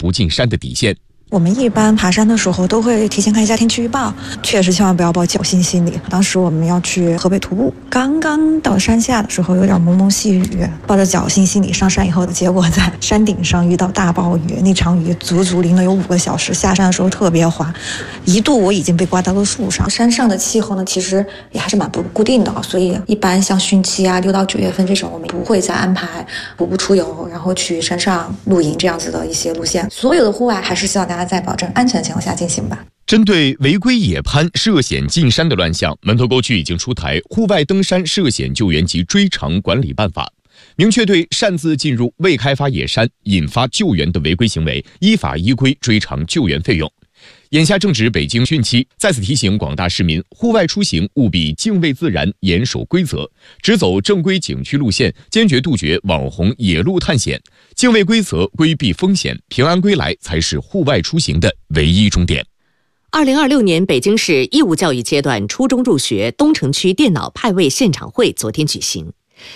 不进山的底线。 我们一般爬山的时候都会提前看一下天气预报，确实千万不要抱侥幸心理。当时我们要去河北徒步，刚刚到山下的时候有点蒙蒙细雨，抱着侥幸心理上山以后的结果，在山顶上遇到大暴雨，那场雨足足淋了有5个小时，下山的时候特别滑，一度我已经被挂到了树上。山上的气候呢，其实也还是蛮不固定的，所以一般像汛期啊、6到9月份这种，我们不会再安排徒步出游，然后去山上露营这样子的一些路线。所有的户外还是希望大家在保证安全的情况下进行吧。 针对违规野攀、涉险进山的乱象，门头沟区已经出台《户外登山涉险救援及追偿管理办法》，明确对擅自进入未开发野山引发救援的违规行为，依法依规追偿救援费用。眼下正值北京汛期，再次提醒广大市民，户外出行务必敬畏自然，严守规则，只走正规景区路线，坚决杜绝网红野路探险，敬畏规则，规避风险，平安归来才是户外出行的唯一终点。 2026年北京市义务教育阶段初中入学东城区电脑派位现场会昨天举行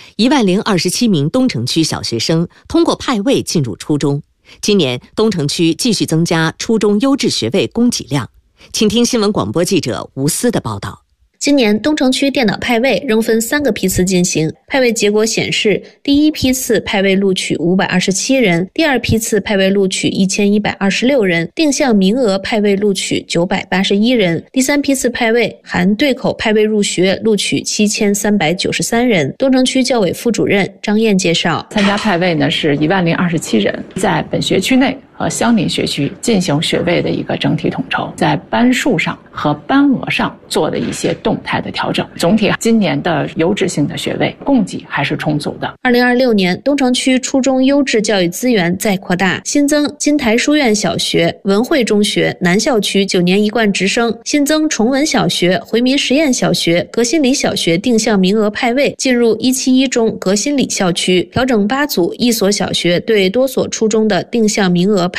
，10027名东城区小学生通过派位进入初中。今年东城区继续增加初中优质学位供给量，请听新闻广播记者吴思的报道。 今年东城区电脑派位仍分3个批次进行，派位结果显示，第一批次派位录取527人，第二批次派位录取1126人，定向名额派位录取981人，第三批次派位含对口派位入学录取7393人。东城区教委副主任张燕介绍， 参加派位呢是10027人，在本学区内和相邻学区进行学位的一个整体统筹，在班数上和班额上做的一些动态的调整。总体今年的优质性的学位供给还是充足的。 2026年，东城区初中优质教育资源再扩大，新增金台书院小学、文汇中学、南校区9年一贯直升，新增崇文小学、回民实验小学、革新里小学定向名额派位进入171中革新里校区，调整8组1所小学对多所初中的定向名额